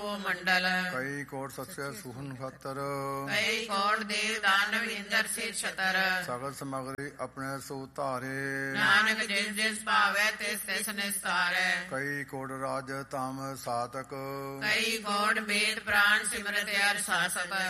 ਉਹ ਮੰਡਲ। ਕਈ ਕੋਟ ਸੱਚੇ ਸੁਹਨ ਖਤਰ, ਕਈ ਕੋਟ ਦੇਵ ਦਾਨਵ ਇੰਦਰ ਸੇ ਛਤਰ। ਸਗਲ ਸਮਗਰੀ ਆਪਣੇ ਸੋ ਧਾਰੇ, ਨਾਨਕ ਜਿਸ ਜਿਸ ਭਾਵੈ ਤਿਸ ਤਿਸ ਨਿਸਤਾਰੈ। ਕਈ ਕੋਟ ਰਾਜ ਧਾਮ ਸਾਤਕ, ਕਈ ਕੋਟ ਵੇਦ ਪ੍ਰਾਣ ਸਿਮਰਤ ਅਰ ਸਾਸਤ।